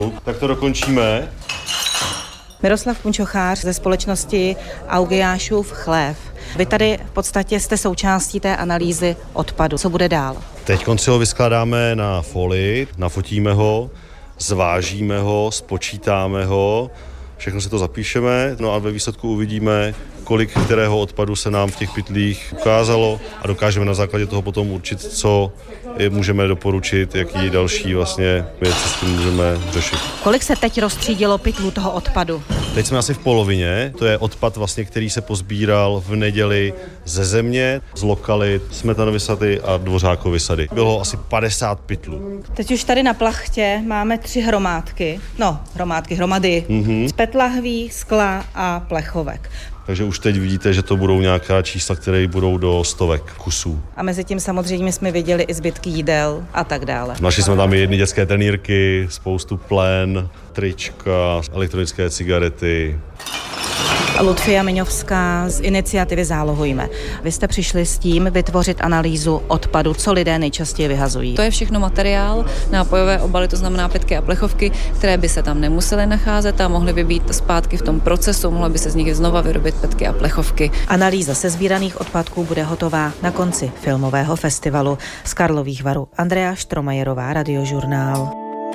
Tak to dokončíme. Miroslav Punčochář ze společnosti Augiášův chlév. Vy tady v podstatě jste součástí té analýzy odpadu. Co bude dál? Teď si ho vyskládáme na folii, nafotíme ho, zvážíme ho, spočítáme ho, všechno si to zapíšeme, no a ve výsledku uvidíme, kolik kterého odpadu se nám v těch pytlích ukázalo a dokážeme na základě toho potom určit, co můžeme doporučit, jaký další vlastně věci s tím můžeme řešit. Kolik se teď rozstřídilo pytlů toho odpadu? Teď jsme asi v polovině, to je odpad vlastně, který se pozbíral v neděli ze země, z lokalit Smetanovy sady a Dvořákovy sady. Bylo asi 50 pytlů. Teď už tady na plachtě máme 3 hromady z PET lahví, skla a plechovek. Takže už teď vidíte, že to budou nějaká čísla, které budou do stovek kusů. A mezi tím samozřejmě jsme viděli i zbytky jídel a tak dále. Našli jsme tam i jedny dětské trenýrky, spoustu plen, trička, elektronické cigarety. Ludfia Miňovská z iniciativy Zálohujme. Vy jste přišli s tím vytvořit analýzu odpadu, co lidé nejčastěji vyhazují. To je všechno materiál, nápojové obaly, to znamená pytky a plechovky, které by se tam nemusely nacházet a mohly by být zpátky v tom procesu, mohly by se z nich znova vyrobit pytky a plechovky. Analýza sesbíraných odpadků bude hotová na konci filmového festivalu. Z Karlových Varů Andrea Štromajerová, Radiožurnál.